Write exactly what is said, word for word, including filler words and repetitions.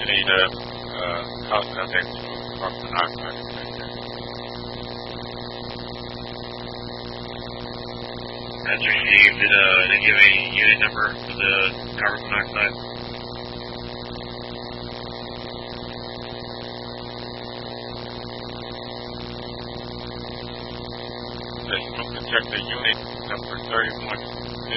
need a uh, house contact to carbon monoxide detector. That's received. Did uh, they give a unit number for the carbon monoxide? The smoke detector unit number thirty-one